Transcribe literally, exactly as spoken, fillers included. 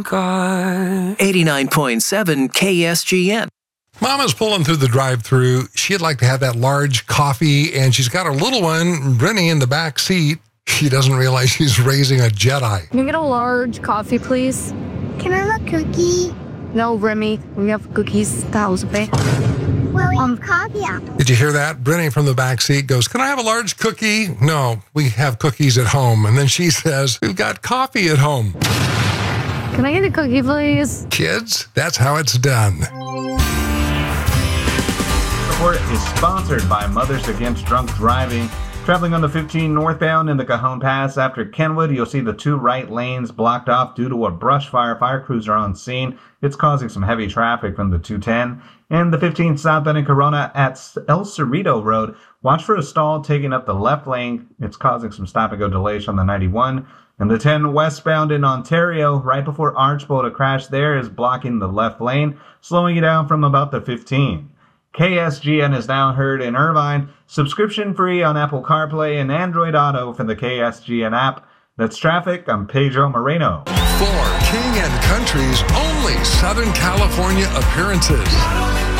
eighty-nine point seven K S G N. Mama's pulling through the drive-thru. She'd like to have that large coffee, and she's got her little one, Brittany, in the back seat. She doesn't realize she's raising a Jedi. Can you get a large coffee, please? Can I have a cookie? No, Remy. We have cookies. That was okay. Well, we have coffee. Did you hear that? Brittany from the back seat goes, can I have a large cookie? No, we have cookies at home. And then she says, we've got coffee at home. Can I get a cookie, please? Kids, that's how it's done. Report is sponsored by Mothers Against Drunk Driving. Traveling on the fifteen northbound in the Cajon Pass after Kenwood, you'll see the two right lanes blocked off due to a brush fire. Fire crews are on scene. It's causing some heavy traffic from the two ten. And the fifteen southbound in Corona at El Cerrito Road. Watch for a stall taking up the left lane. It's causing some stop-and-go delays on the ninety-one. And the ten westbound in Ontario, right before Archbold, a crash there is blocking the left lane, slowing you down from about the fifteen. K S G N is now heard in Irvine, subscription free on Apple CarPlay and Android Auto for the K S G N app. That's traffic. I'm Pedro Moreno. For King and Country's only Southern California appearances.